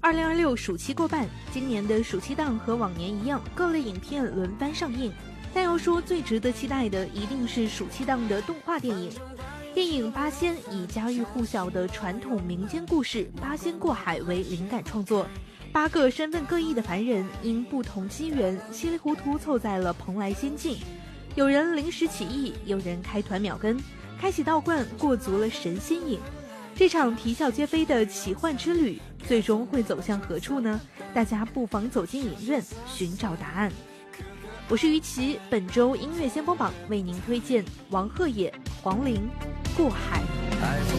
2026暑期过半，今年的暑期档和往年一样，各类影片轮番上映。但要说最值得期待的，一定是暑期档的动画电影。电影《八仙》以家喻户晓的传统民间故事《八仙过海》为灵感创作，8个身份各异的凡人因不同机缘，稀里糊涂凑在了蓬莱仙境。有人临时起意，有人开团秒跟，开启道观，过足了神仙瘾。这场啼笑皆非的奇幻之旅，最终会走向何处呢？大家不妨走进影院，寻找答案。我是于琦，本周音乐先锋榜为您推荐王鹤野、黄龄《过海》。